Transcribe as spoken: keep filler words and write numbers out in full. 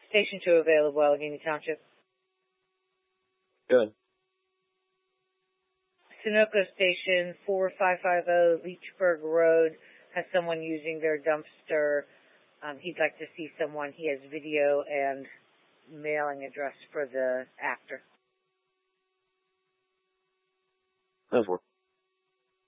Station two available, Allegheny Township. Good. Sunoco Station four five five zero Leechburg Road has someone using their dumpster. Um, he'd like to see someone. He has video and mailing address for the actor. That's work.